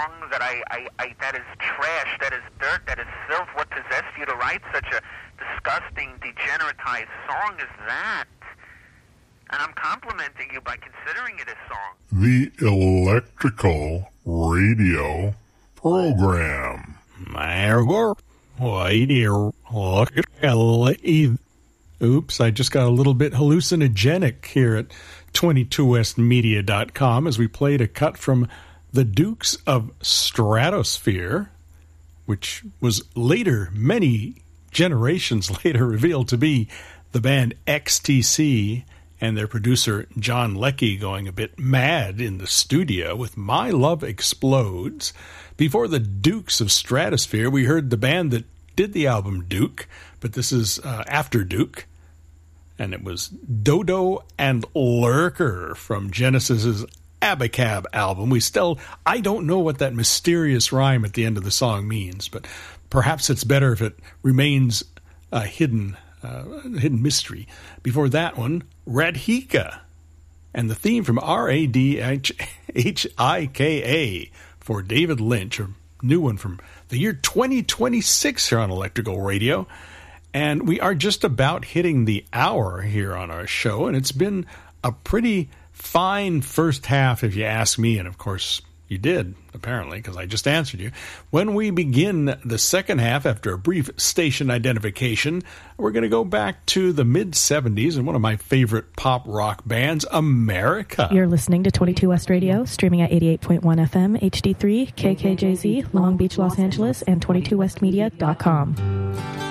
song that that is trash, that is dirt, that is filth. What possessed you to write such a disgusting, degeneratized song as that? And I'm complimenting you by considering it a song. The Electrical Radio Program. Oops, I just got a little bit hallucinogenic here at 22westmedia.com as we played a cut from The Dukes of Stratosphere, which was later, many generations later, revealed to be the band XTC and their producer John Leckie going a bit mad in the studio with My Love Explodes. Before the Dukes of Stratosphere, we heard the band that did the album Duke, but this is after Duke, and it was Dodo and Lurker from Genesis's Abacab album. I don't know what that mysterious rhyme at the end of the song means, but perhaps it's better if it remains a hidden mystery. Before that one, Radhika, and the theme from Radhika for David Lynch, a new one from the year 2026 here on Electrical Radio. And we are just about hitting the hour here on our show, and it's been a pretty fine first half, if you ask me, and of course you did, apparently, because I just answered you. When we begin the second half, after a brief station identification, we're going to go back to the mid-'70s and one of my favorite pop rock bands, America. You're listening to 22 West Radio, streaming at 88.1 FM, HD3, KKJZ, Long Beach, Los Angeles, and 22westmedia.com.